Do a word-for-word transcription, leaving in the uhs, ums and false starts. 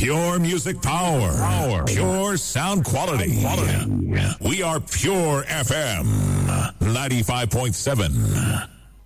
Pure music power. Power. Pure sound quality. quality. We are Pure F M ninety-five point seven.